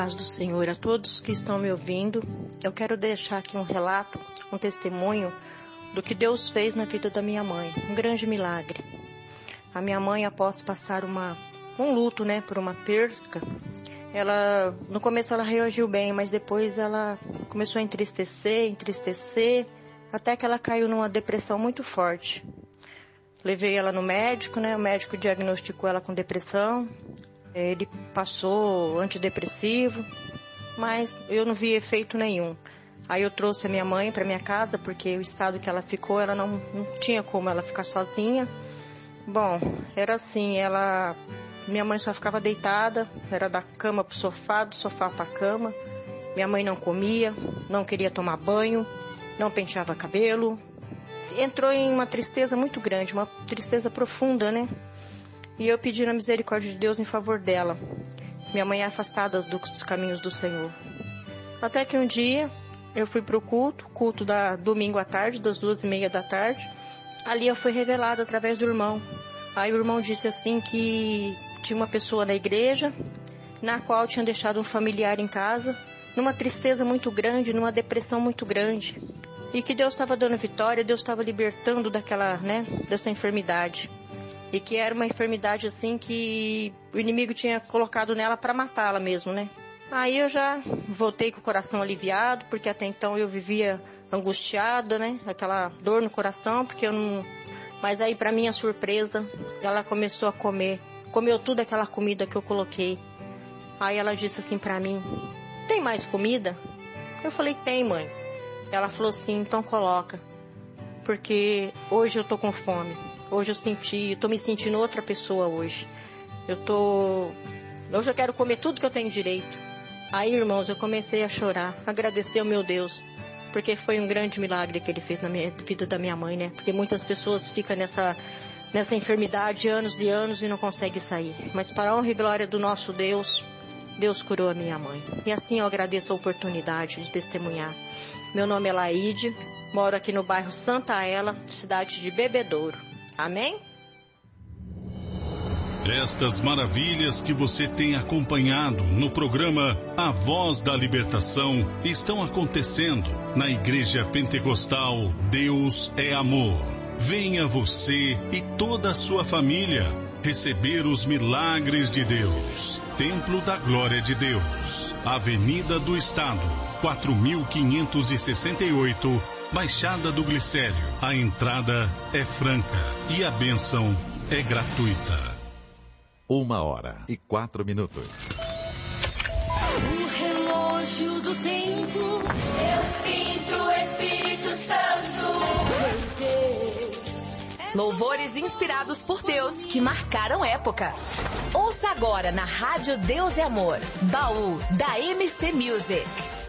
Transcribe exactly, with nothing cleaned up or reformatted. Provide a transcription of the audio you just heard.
Paz do Senhor a todos que estão me ouvindo. Eu quero deixar aqui um relato, um testemunho do que Deus fez na vida da minha mãe. Um grande milagre. A minha mãe, após passar uma, um luto, né, por uma perca, ela, no começo ela reagiu bem, mas depois ela começou a entristecer, entristecer, até que ela caiu numa depressão muito forte. Levei ela no médico, né, o médico diagnosticou ela com depressão. Ele passou antidepressivo, mas eu não vi efeito nenhum. Aí eu trouxe a minha mãe para minha casa, porque o estado que ela ficou, ela não, não tinha como ela ficar sozinha. Bom, era assim, ela, minha mãe só ficava deitada, era da cama pro sofá, do sofá pra cama. Minha mãe não comia, não queria tomar banho, não penteava cabelo. Entrou em uma tristeza muito grande, uma tristeza profunda, né? E eu pedi a misericórdia de Deus em favor dela. Minha mãe é afastada dos caminhos do Senhor. Até que um dia eu fui para o culto, culto da domingo à tarde, das duas e meia da tarde. Ali eu fui revelada através do irmão. Aí o irmão disse assim que tinha uma pessoa na igreja, na qual tinha deixado um familiar em casa, numa tristeza muito grande, numa depressão muito grande. E que Deus estava dando vitória, Deus estava libertando daquela, né, dessa enfermidade. E que era uma enfermidade assim que o inimigo tinha colocado nela para matá-la mesmo, né? Aí eu já voltei com o coração aliviado, porque até então eu vivia angustiada, né? Aquela dor no coração, porque eu não... Mas aí, para minha surpresa, ela começou a comer. Comeu tudo aquela comida que eu coloquei. Aí ela disse assim para mim, tem mais comida? Eu falei, tem, mãe. Ela falou assim, então coloca. Porque hoje eu tô com fome. Hoje eu senti, eu tô me sentindo outra pessoa hoje. Eu tô... Hoje eu quero comer tudo que eu tenho direito. Aí, irmãos, eu comecei a chorar, agradecer ao meu Deus, porque foi um grande milagre que Ele fez na minha vida da minha mãe, né? Porque muitas pessoas ficam nessa, nessa enfermidade anos e anos e não conseguem sair. Mas para a honra e glória do nosso Deus, Deus curou a minha mãe. E assim eu agradeço a oportunidade de testemunhar. Meu nome é Laide, moro aqui no bairro Santa Ela, cidade de Bebedouro. Amém? Estas maravilhas que você tem acompanhado no programa A Voz da Libertação estão acontecendo na Igreja Pentecostal Deus é Amor. Venha você e toda a sua família receber os milagres de Deus. Templo da Glória de Deus, Avenida do Estado, quatro mil quinhentos e sessenta e oito, Baixada do Glicério. A entrada é franca e a bênção é gratuita. Uma hora e quatro minutos. O relógio do tempo. Eu sinto o Espírito Santo. Louvores inspirados por Deus que marcaram época. Ouça agora na Rádio Deus é Amor, Baú da M C Music.